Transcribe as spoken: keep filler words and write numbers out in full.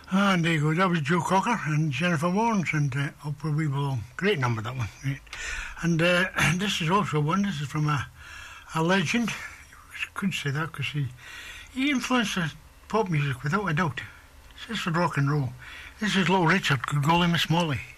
And there you go. That was Joe Cocker and Jennifer Warnes and uh, Up Where We Belong. Great number, that one. Great. And uh, this is also one. This is from a, a legend. I could say that because he, he influenced uh, pop music without a doubt. This is rock and roll. This is Little Richard, Good Golly Miss Molly.